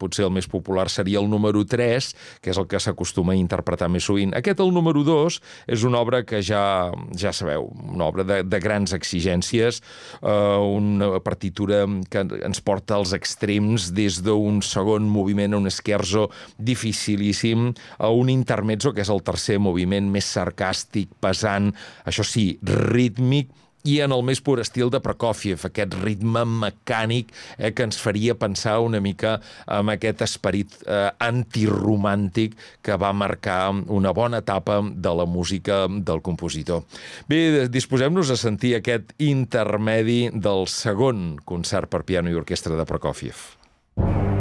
potser el més popular seria el número 3, que és el que s'acostuma a interpretar més sovint. Aquest, el número 2, és una obra que ja sabeu, una obra de grans exigències, una partitura que ens porta als extrems des d'un segon moviment, un scherzo dificilíssim, a un intermezzo, que és el tercer moviment, més sarcàstic, pesant, això sí, rítmic, i en el més pur estil de Prokófiev, aquest ritme mecànic que ens faria pensar una mica en aquest esperit antiromàntic que va marcar una bona etapa de la música del compositor. Bé, disposem-nos a sentir aquest intermedi del segon concert per piano i orquestra de Prokófiev.